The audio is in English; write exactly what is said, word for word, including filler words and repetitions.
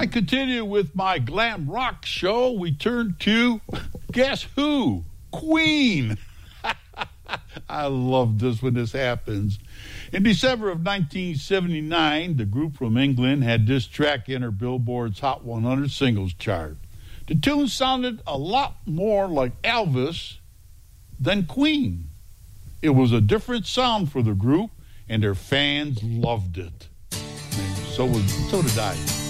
I continue with my glam rock show. We turn to, guess who? Queen. I love this when this happens. In December of nineteen seventy-nine, the group from England had this track enter Billboard's Hot one hundred singles chart. The tune sounded a lot more like Elvis than Queen. It was a different sound for the group, and their fans loved it. And so, was, so did I.